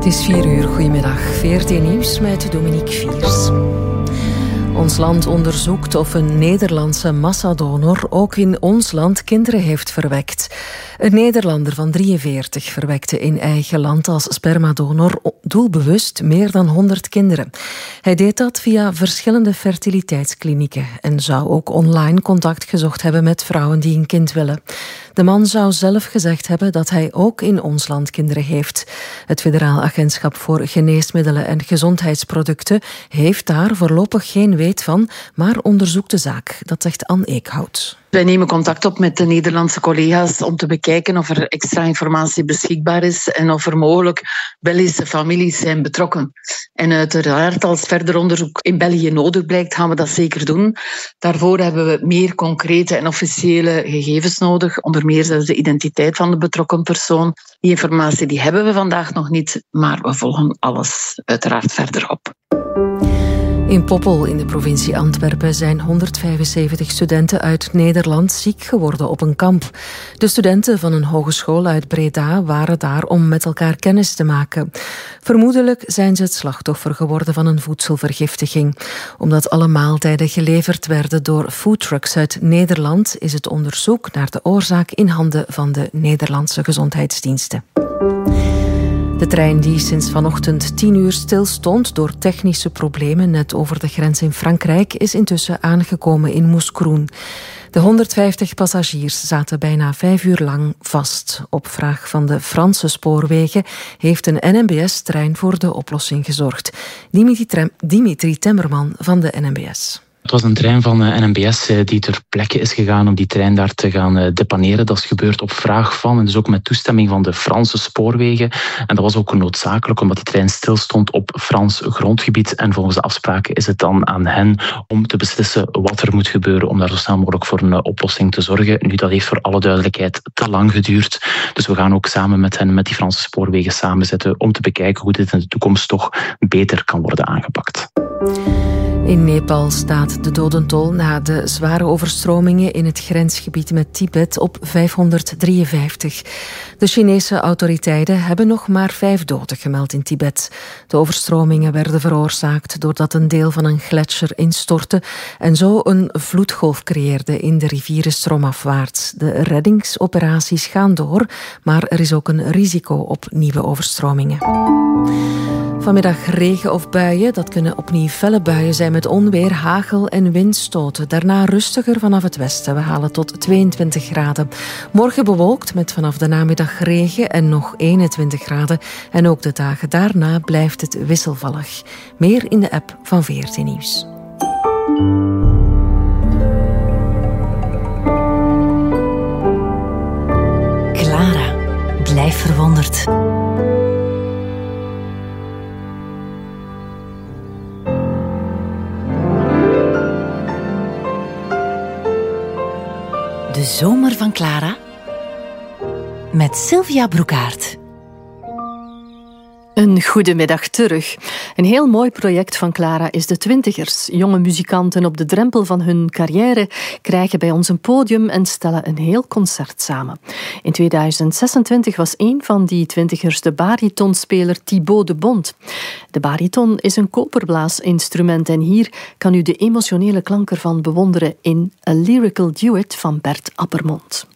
Het is 4 uur, goedemiddag. VRT Nieuws met Dominique Viers. Ons land onderzoekt of een Nederlandse massadonor ook in ons land kinderen heeft verwekt. Een Nederlander van 43 verwekte in eigen land als spermadonor doelbewust meer dan 100 kinderen. Hij deed dat via verschillende fertiliteitsklinieken en zou ook online contact gezocht hebben met vrouwen die een kind willen. De man zou zelf gezegd hebben dat hij ook in ons land kinderen heeft. Het Federaal Agentschap voor Geneesmiddelen en Gezondheidsproducten heeft daar voorlopig geen weet van, maar onderzoekt de zaak. Dat zegt Anne Eekhout. Wij nemen contact op met de Nederlandse collega's om te bekijken of er extra informatie beschikbaar is en of er mogelijk Belgische families zijn betrokken. En uiteraard, als verder onderzoek in België nodig blijkt, gaan we dat zeker doen. Daarvoor hebben we meer concrete en officiële gegevens nodig, onder meer zelfs de identiteit van de betrokken persoon. Die informatie die hebben we vandaag nog niet, maar we volgen alles uiteraard verder op. In Poppel in de provincie Antwerpen zijn 175 studenten uit Nederland ziek geworden op een kamp. De studenten van een hogeschool uit Breda waren daar om met elkaar kennis te maken. Vermoedelijk zijn ze het slachtoffer geworden van een voedselvergiftiging. Omdat alle maaltijden geleverd werden door foodtrucks uit Nederland, is het onderzoek naar de oorzaak in handen van de Nederlandse gezondheidsdiensten. De trein die sinds vanochtend 10 uur stilstond door technische problemen net over de grens in Frankrijk is intussen aangekomen in Moeskroen. De 150 passagiers zaten bijna 5 uur lang vast. Op vraag van de Franse spoorwegen heeft een NMBS-trein voor de oplossing gezorgd. Dimitri Temmerman van de NMBS. Het was een trein van NMBS die ter plekke is gegaan om die trein daar te gaan depaneren. Dat is gebeurd op vraag van en dus ook met toestemming van de Franse spoorwegen. En dat was ook noodzakelijk omdat die trein stilstond op Frans grondgebied. En volgens de afspraken is het dan aan hen om te beslissen wat er moet gebeuren om daar zo snel mogelijk voor een oplossing te zorgen. Nu, dat heeft voor alle duidelijkheid te lang geduurd. Dus we gaan ook samen met hen, met die Franse spoorwegen samenzetten om te bekijken hoe dit in de toekomst toch beter kan worden aangepakt. In Nepal staat de dodentol na de zware overstromingen in het grensgebied met Tibet op 553. De Chinese autoriteiten hebben nog maar 5 doden gemeld in Tibet. De overstromingen werden veroorzaakt doordat een deel van een gletsjer instortte en zo een vloedgolf creëerde in de rivierenstroom afwaarts. De reddingsoperaties gaan door, maar er is ook een risico op nieuwe overstromingen. Vanmiddag regen of buien, dat kunnen opnieuw felle buien zijn met onweer, hagel en windstoten. Daarna rustiger vanaf het westen. We halen tot 22 graden. Morgen bewolkt met vanaf de namiddag regen en nog 21 graden. En ook de dagen daarna blijft het wisselvallig. Meer in de app van VRT Nieuws. Clara, blijf verwonderd. De zomer van Clara met Sylvia Broekaert. Een goedemiddag terug. Een heel mooi project van Clara is de Twintigers. Jonge muzikanten op de drempel van hun carrière krijgen bij ons een podium en stellen een heel concert samen. In 2026 was een van die Twintigers de baritonspeler Thibaut de Bont. De bariton is een koperblaasinstrument en hier kan u de emotionele klank ervan bewonderen in A Lyrical Duet van Bert Appermond.